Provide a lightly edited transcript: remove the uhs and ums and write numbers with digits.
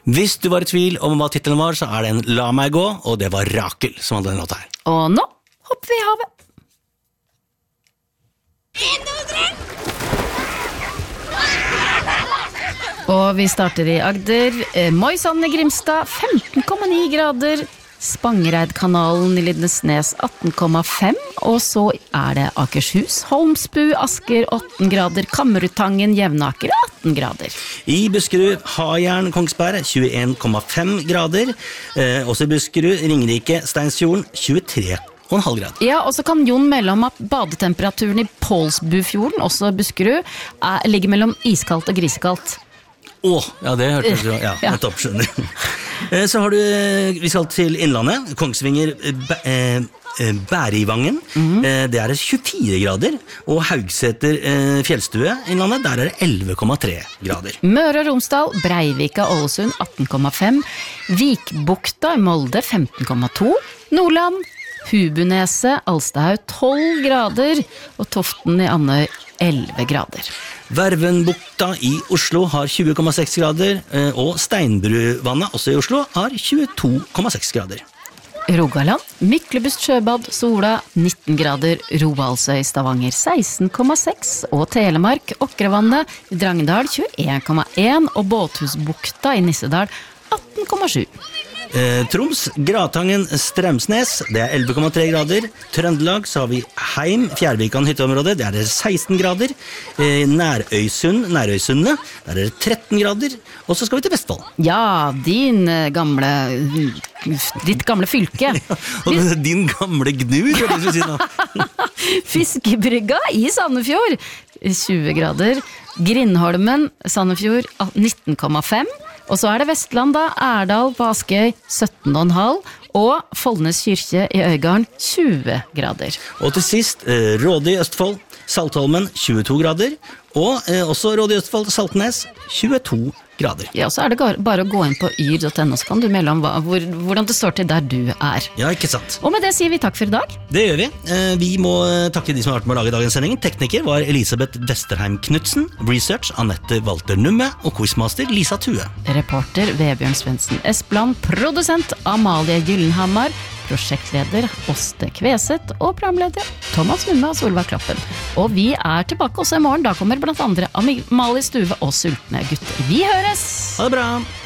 Hvis du var i tvil om hva titlen var, så det en La meg gå, og det var Rakel som hadde den låta her. Og nå hopper vi i havet. 1, 2, 3. Og vi starter i Agder. Moisand i Grimstad 15,9 grader. Spangereidkanalen i Lindesnes 18,5. Og så det Akershus, Holmsbu, Asker 18 grader. Kammerutangen, Jevnaker 18 grader. I Buskerud, Hajern, Kongsberg 21,5 grader. Også i Buskerud, Ringerike, Steinsfjorden 23,5 grader. Ja, og så kan Jon melde om at badetemperaturen i Pålsbufjorden, også Buskerud, ligger mellom iskaldt og grisekaldt. Ja, det hørte du. Ja, nettopp, skjønner. Så har du, vi skal til Innlandet, Kongsvinger, Bærivangen. Det 24 grader. Og Haugseter fjellstue Innlandet, der det 11,3 grader. Møre og Romsdal, Breivika, Ålesund 18,5. Vikbukta i Molde 15,2. Nordland, Hubunese, Alstahaug 12 grader. Og Toften i Andøy 11 grader. Vervenbukta i Oslo har 20,6 grader, og Steinbruvannet, også i Oslo, har 22,6 grader. Rogaland, Myklebust sjøbad, Sola 19 grader, Roaldsøy Stavanger 16,6, og Telemark, Åkrevannet i Drangedal 21,1, og Båthusbukta i Nissedal 18,7. Troms, Gratangen, Strømsnes, det 11,3 grader. Trøndelag, så har vi Heim, Fjærvikan hytteområdet, det 16 grader. Nærøysundet, der det 13 grader. Og så skal vi til Vestfold. Ja, ditt gamle fylke. Og din gamle gnur, hva du si nå? Fiskebrygga i Sandefjord 20 grader. Grindholmen, Sandefjord 19,5. Og så det Vestland da, Erdal på Askøy 17,5, og Foldnes kyrkje i Øygarden 20 grader. Og til sist, Råde i Østfold, Saltholmen 22 grader, og også Råde i Østfold, Saltnes 22 grader. Ja, så det bare å gå inn på yr.no, så kan du melde om hvordan det står til der du Ja, ikke sant. Og med det sier vi takk for i dag. Det gjør vi. Vi må takke de som har vært med å lage dagens sending. Tekniker var Elisabeth Vesterheim Knudsen, research Annette Walter Numme og quizmaster Lisa Tue. Reporter Vebjørn Svendsen Espland, produsent Amalie Gyllenhammar, prosjektleder Åste Kveset og programleder Thomas Numme og Solveig Kloppen. Og vi tilbake også i morgen. Da kommer blant andre Amalie Stuve og Sultne gutter. Vi høres! Ha det bra!